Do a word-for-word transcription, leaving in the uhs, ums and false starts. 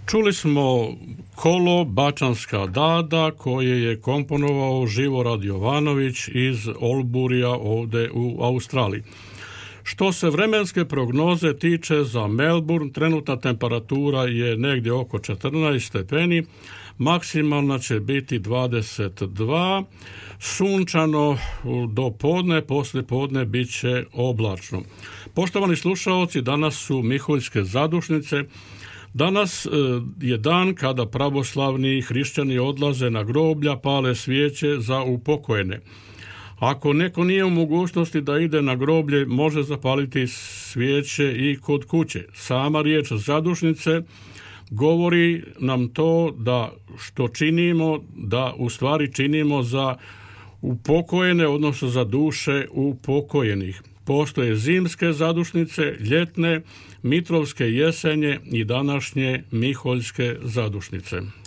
Čuli smo kolo Bačanska Dada koje je komponovao Živorad Jovanović iz Olburija ovdje u Australiji. Što se vremenske prognoze tiče za Melbourne, trenutna temperatura je negdje oko četrnaest stepeni, maksimalna će biti dvadeset dva, sunčano do podne, poslije podne bit će oblačno. Poštovani slušaoci, danas su Miholjske zadušnice. Danas je dan kada pravoslavni hrišćani odlaze na groblja, pale svijeće za upokojene. Ako neko nije u mogućnosti da ide na groblje, može zapaliti svijeće i kod kuće. Sama riječ zadušnice govori nam to da što činimo, da u stvari činimo za upokojene, odnosno za duše upokojenih. Postoje zimske zadušnice, ljetne, mitrovske jesenje i današnje miholjske zadušnice.